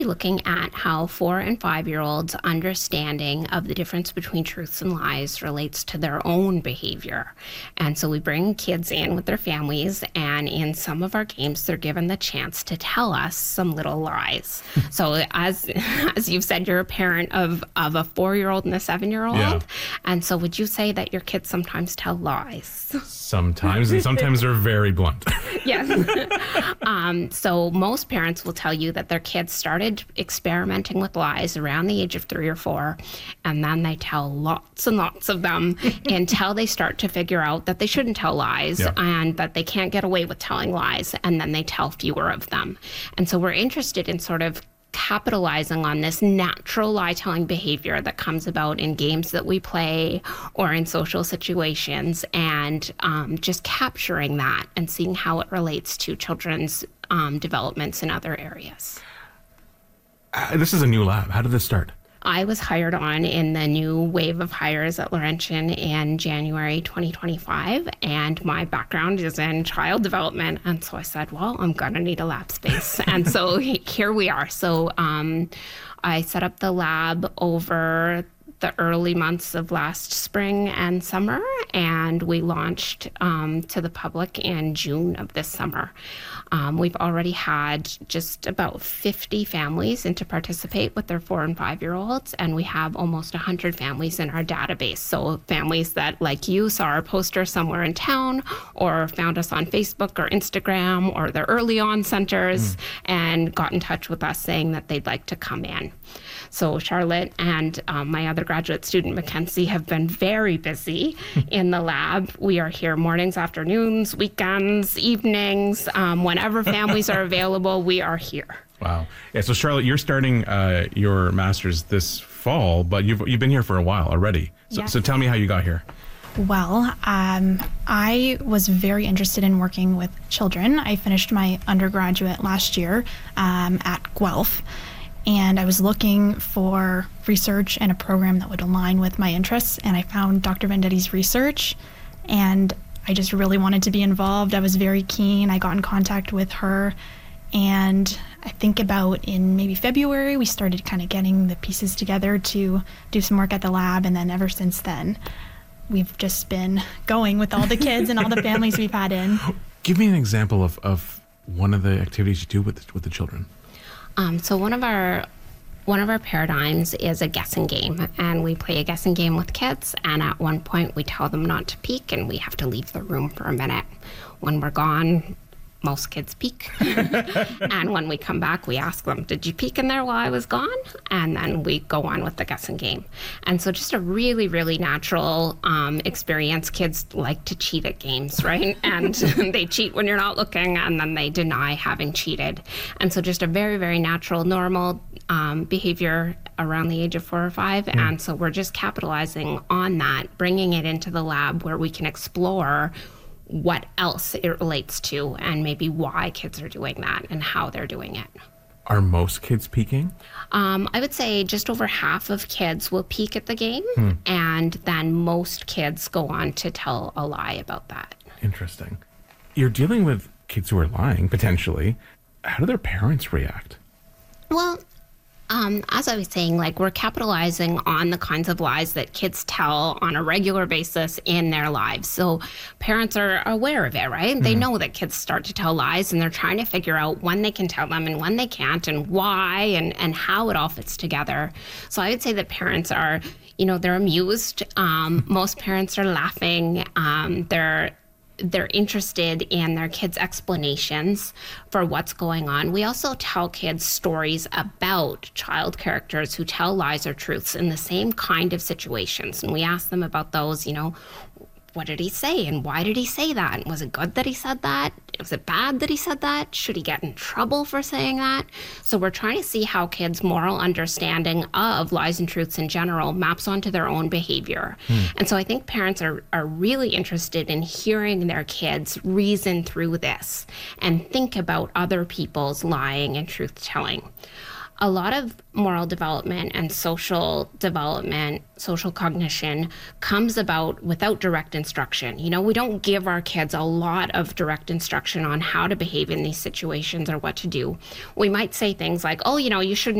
looking at how 4 and 5-year-olds' understanding of the difference between truths and lies relates to their own behavior. And so we bring kids in with their families, and in some of our games, they're given the chance to tell us some little lies. So as you've said, you're a parent of a 4-year-old and a 7-year-old. Yeah. And so would you say that your kids sometimes tell lies? Sometimes, and sometimes they're very blunt. Yes. So most parents will tell you that their kids started experimenting with lies around the age of 3 or 4, and then they tell lots and lots of them until they start to figure out that they shouldn't tell lies and that they can't get away with telling lies, and then they tell fewer of them. And so we're interested in sort of capitalizing on this natural lie-telling behavior that comes about in games that we play or in social situations, and just capturing that and seeing how it relates to children's developments in other areas. This is a new lab. How did this start? I was hired on in the new wave of hires at Laurentian in January 2025, and my background is in child development. And so I said, well, I'm going to need a lab space. And so here we are. So I set up the lab over the early months of last spring and summer, and we launched to the public in June of this summer. We've already had just about 50 families in to participate with their 4 and 5-year-olds, and we have almost 100 families in our database. So families that, like you, saw our poster somewhere in town or found us on Facebook or Instagram or the early on centers and got in touch with us saying that they'd like to come in. So Charlotte and my other graduate student, Mackenzie, have been very busy in the lab. We are here mornings, afternoons, weekends, evenings. Whenever families are available, we are here. Wow. Yeah, so Charlotte, you're starting your master's this fall, but you've been here for a while already. So, Yes. so tell me how you got here. Well, I was very interested in working with children. I finished my undergraduate last year at Guelph, and I was looking for research and a program that would align with my interests, and I found Dr. Vendetti's research, and I just really wanted to be involved. I was very keen. I got in contact with her, and I think about in maybe February, we started kind of getting the pieces together to do some work at the lab, and then ever since then, we've just been going with all the kids and all the families we've had in. Give me an example of one of the activities you do with the children. So one of our paradigms is a guessing game, and we play a guessing game with kids, and at one point we tell them not to peek and we have to leave the room for a minute. When we're gone, most kids peek. And when we come back, we ask them, did you peek in there while I was gone? And then we go on with the guessing game. And so just a really, really natural experience. Kids like to cheat at games, right? And they cheat when you're not looking, and then they deny having cheated. And so just a very, very natural, normal behavior around the age of 4 or 5. And so we're just capitalizing on that, bringing it into the lab where we can explore what else it relates to and maybe why kids are doing that and how they're doing it. Are most kids peeking? I would say just over half of kids will peek at the game, and then most kids go on to tell a lie about that. Interesting. You're dealing with kids who are lying, potentially. How do their parents react? Well, as I was saying, like, we're capitalizing on the kinds of lies that kids tell on a regular basis in their lives. So parents are aware of it, right? They know that kids start to tell lies, and they're trying to figure out when they can tell them and when they can't, and why, and how it all fits together. So I would say that parents are, they're amused. Most parents are laughing. They're interested in their kids' explanations for what's going on. We also tell kids stories about child characters who tell lies or truths in the same kind of situations. And we ask them about those, what did he say and why did he say that? And was it good that he said that? Was it bad that he said that? Should he get in trouble for saying that? So we're trying to see how kids' moral understanding of lies and truths in general maps onto their own behavior. And so I think parents are really interested in hearing their kids reason through this and think about other people's lying and truth telling. a lot of moral development and social development, social cognition comes about without direct instruction. You know, we don't give our kids a lot of direct instruction on how to behave in these situations or what to do. We might say things like, oh, you know, you shouldn't